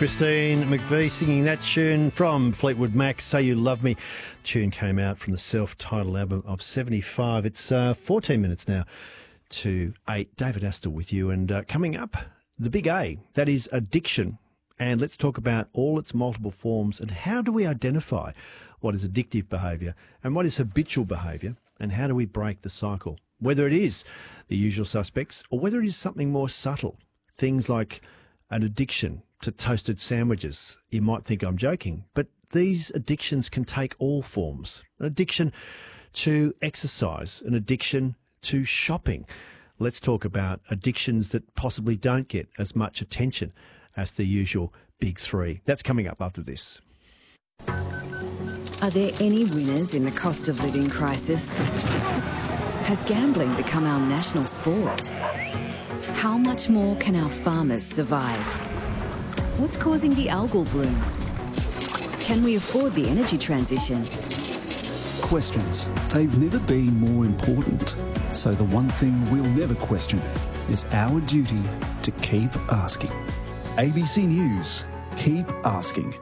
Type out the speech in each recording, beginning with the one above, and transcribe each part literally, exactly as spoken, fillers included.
Christine McVie singing that tune from Fleetwood Mac, Say You Love Me. Tune came out from the self-titled album of seventy-five. It's uh, fourteen minutes now to eight. David Astle with you. And uh, coming up, the big A, that is addiction. And let's talk about all its multiple forms and how do we identify what is addictive behaviour and what is habitual behaviour and how do we break the cycle, whether it is the usual suspects or whether it is something more subtle, things like an addiction to toasted sandwiches. You might think I'm joking, but these addictions can take all forms. An addiction to exercise, an addiction to shopping. Let's talk about addictions that possibly don't get as much attention as the usual big three. That's coming up after this. Are there any winners in the cost of living crisis? Has gambling become our national sport? How much more can our farmers survive? What's causing the algal bloom? Can we afford the energy transition? Questions. They've never been more important. So the one thing we'll never question is our duty to keep asking. A B C News. Keep asking.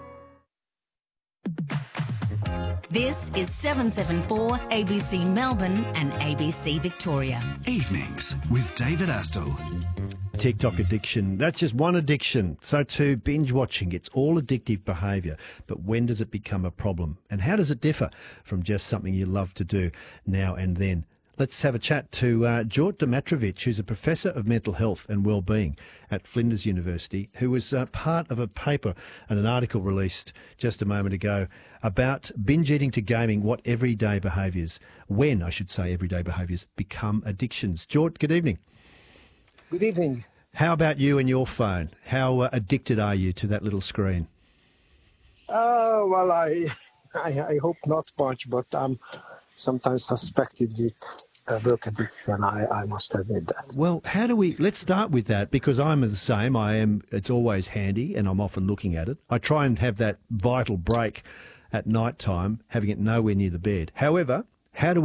This is seven seven four A B C Melbourne and A B C Victoria. Evenings with David Astle. TikTok addiction. That's just one addiction. So too, binge watching. It's all addictive behaviour. But when does it become a problem? And how does it differ from just something you love to do now and then? Let's have a chat to uh, Jort Domatrovich, who's a professor of mental health and wellbeing at Flinders University, who was uh, part of a paper and an article released just a moment ago about binge eating to gaming, what everyday behaviours, when, I should say, everyday behaviours become addictions. Jort, good evening. Good evening. How about you and your phone? How uh, addicted are you to that little screen? Uh, well, I, I I hope not much, but I'm sometimes suspected with uh, work addiction, I, I must admit that. Well, how do we, let's start with that, because I'm the same. I am, it's always handy and I'm often looking at it. I try and have that vital break at night time, having it nowhere near the bed. However, how do we